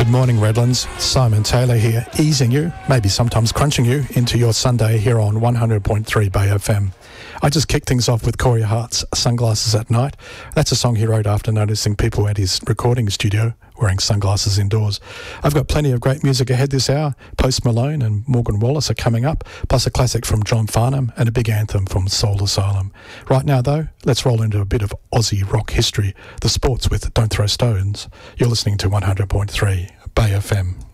Good morning, Redlands. Simon Taylor here, easing you, maybe sometimes crunching you, into your Sunday here on 100.3 Bay FM. I just kicked things off with Corey Hart's Sunglasses at Night. That's a song he wrote after noticing people at his recording studio wearing sunglasses indoors. I've got plenty of great music ahead this hour. Post Malone and Morgan Wallace are coming up, plus a classic from John Farnham and a big anthem from Soul Asylum. Right now, though, let's roll into a bit of Aussie rock history, the sports with Don't Throw Stones. You're listening to 100.3 Bay FM.